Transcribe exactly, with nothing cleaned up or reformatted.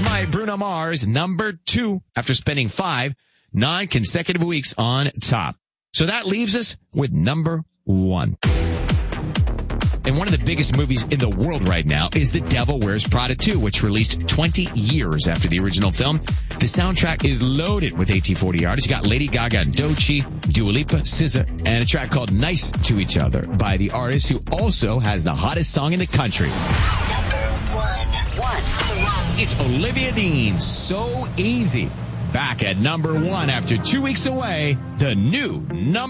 My Bruno Mars, number two, after spending five, nine consecutive weeks on top. So that leaves us with number one. And one of the biggest movies in the world right now is The Devil Wears Prada two, which released twenty years after the original film. The soundtrack is loaded with A T forty artists. You got Lady Gaga and Doechii, Dua Lipa, S Z A, and a track called Nice to Each Other by the artist who also has the hottest song in the country. Number one. One. It's Olivia Dean, So Easy. Back at number one after two weeks away, the new number